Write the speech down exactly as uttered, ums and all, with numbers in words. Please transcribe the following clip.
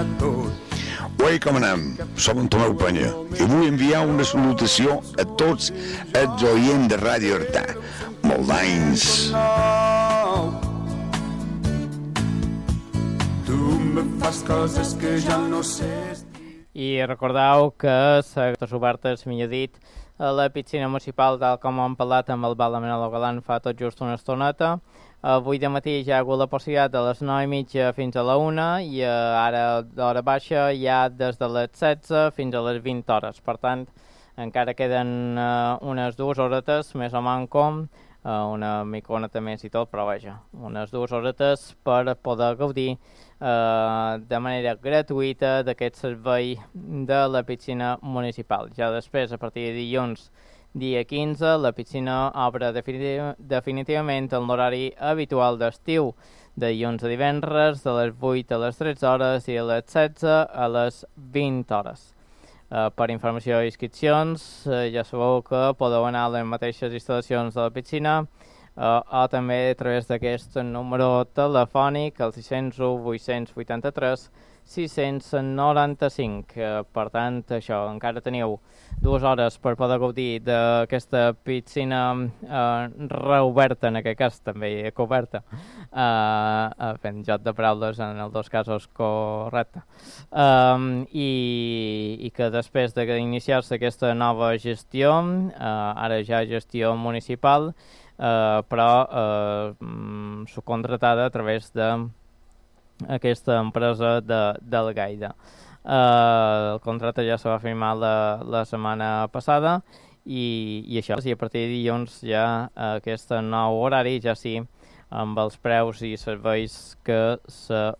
Oi, com anem? Som en Tomeu Penya i vull enviar una salutació a tots els oients de Ràdio Artà. Molt d'anys. Tu me fas coses que ja no sé. I recordeu que s'ha obertes, millor dit, a la piscina municipal, tal com hem parlat amb el Val de Manolo Galant fa tot just una estoneta. Avui de matí ja hi ha hagut la possibilitat de les nou i mitja fins a la una i ara d'hora baixa ja des de les setze fins a les vint hores. Per tant, encara queden uh, unes dues horetes, més o manco, uh, una miconeta més i tot, però vaja, unes dues horetes per poder gaudir uh, de manera gratuïta d'aquest servei de la piscina municipal. Ja després, a partir de dilluns, dia quinze, la piscina obre definitiv definitivament en l'horari habitual d'estiu, de dilluns a divendres, de les vuit a les tretze hores i a les setze a les vint hores. Uh, per informació i inscripcions, uh, ja sabeu que podeu anar a les mateixes instal·lacions de la piscina uh, o també a través d'aquest número telefònic, el sis zero u, vuit vuit tres, sis nou cinc. Uh, per tant, això, encara teniu dues hores per poder gaudir d'aquesta piscina uh, reoberta, en aquest cas també coberta, uh, fent joc de paraules en els dos casos correcte. Um, i, i que després d'iniciar-se aquesta nova gestió, uh, ara ja gestió municipal, uh, però uh, subcontratada a través d'aquesta empresa de, del Gaida. Uh, el contracte ja se va firmar la, la setmana passada i, i això, i a partir de dilluns ja uh, aquest nou horari, ja sí, amb els preus i serveis que se